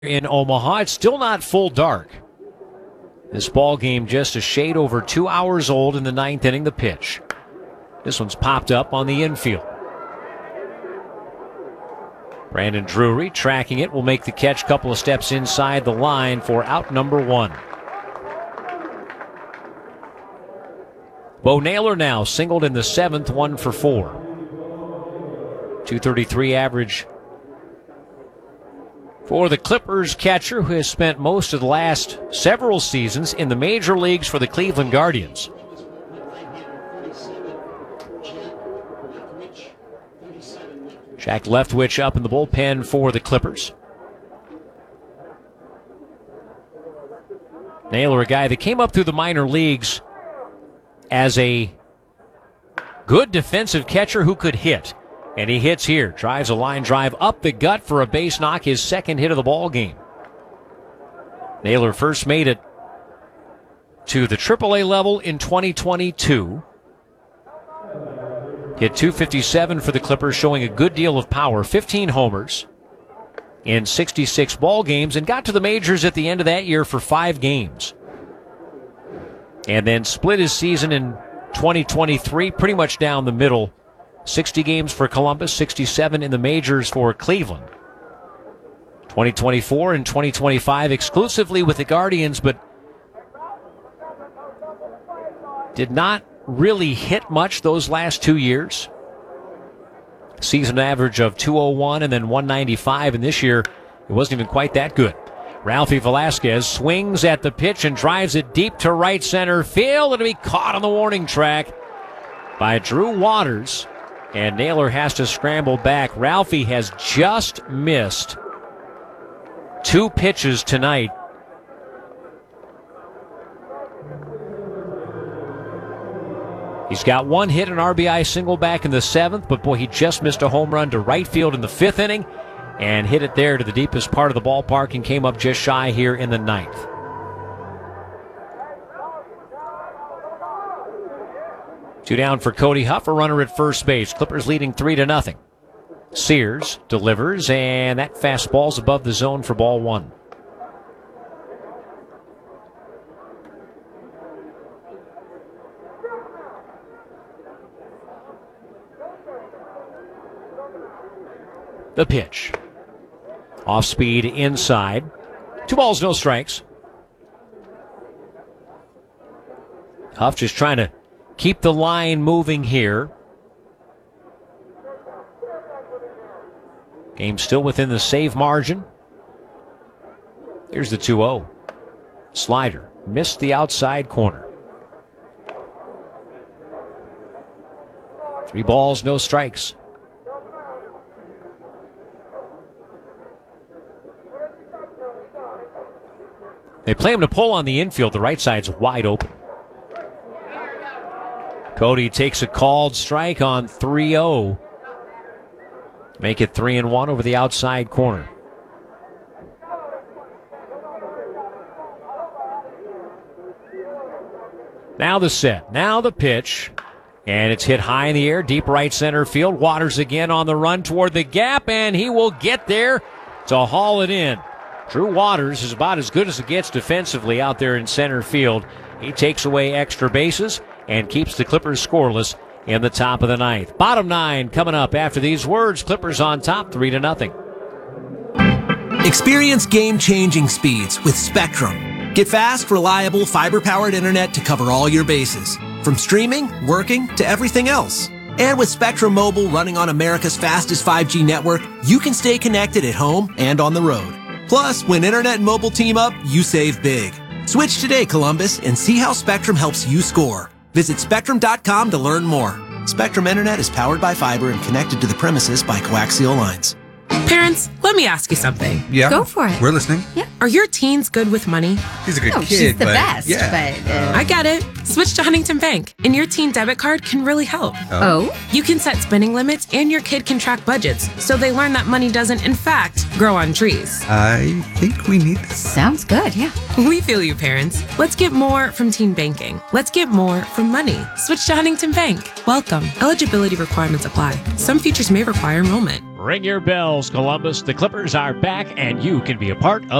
in Omaha. It's still not full dark. This ball game just a shade over 2 hours old in the ninth inning. The pitch. This one's popped up on the infield. Brandon Drury tracking it will make the catch, couple of steps inside the line for out number one. Bo Naylor now singled in the seventh, 1 for 4. 233 average for the Clippers catcher, who has spent most of the last several seasons in the major leagues for the Cleveland Guardians. Jack Leftwich up in the bullpen for the Clippers. Naylor, a guy that came up through the minor leagues as a good defensive catcher who could hit. And he hits here. Drives a line drive up the gut for a base knock, his second hit of the ball game. Naylor first made it to the AAA level in 2022. Hit .257 for the Clippers, showing a good deal of power. 15 homers in 66 ball games, and got to the majors at the end of that year for 5 games. And then split his season in 2023 pretty much down the middle. 60 games for Columbus, 67 in the majors for Cleveland. 2024 and 2025 exclusively with the Guardians, but did not really hit much those last 2 years. Season average of 201 and then 195, and this year it wasn't even quite that good. Ralphie Velasquez swings at the pitch and drives it deep to right center field. It'll be caught on the warning track by Drew Waters, and Naylor has to scramble back. Ralphie has just missed 2 pitches tonight. He's got 1 hit, an RBI single back in the 7th, but boy, he just missed a home run to right field in the 5th inning and hit it there to the deepest part of the ballpark and came up just shy here in the 9th. Two down for Cody Huff, a runner at first base. Clippers leading 3-0. Sears delivers, and that fastball's above the zone for ball 1. The pitch. Off speed inside. 2 balls, no strikes. Huff just trying to keep the line moving here. Game still within the save margin. Here's the 2-0. Slider. Missed the outside corner. 3 balls, no strikes. They play him to pull on the infield. The right side's wide open. Cody takes a called strike on 3-0. Make it 3-1 over the outside corner. Now the set. Now the pitch. And it's hit high in the air, deep right center field. Waters again on the run toward the gap, and he will get there to haul it in. Drew Waters is about as good as it gets defensively out there in center field. He takes away extra bases and keeps the Clippers scoreless in the top of the 9th. Bottom 9 coming up after these words. Clippers on top, 3-0. Experience game-changing speeds with Spectrum. Get fast, reliable, fiber-powered internet to cover all your bases, from streaming, working, to everything else. And with Spectrum Mobile running on America's fastest 5G network, you can stay connected at home and on the road. Plus, when internet and mobile team up, you save big. Switch today, Columbus, and see how Spectrum helps you score. Visit Spectrum.com to learn more. Spectrum Internet is powered by fiber and connected to the premises by coaxial lines. Parents, let me ask you something. Yeah. Go for it. We're listening. Yeah. Are your teens good with money? He's a good kid, she's the but best, yeah. but... I get it. Switch to Huntington Bank, and your teen debit card can really help. Oh? You can set spending limits, and your kid can track budgets, so they learn that money doesn't, in fact, grow on trees. I think we need this. Sounds good, yeah. We feel you, parents. Let's get more from teen banking. Let's get more from money. Switch to Huntington Bank. Welcome. Eligibility requirements apply. Some features may require enrollment. Ring your bells, Columbus. The Clippers are back, and you can be a part of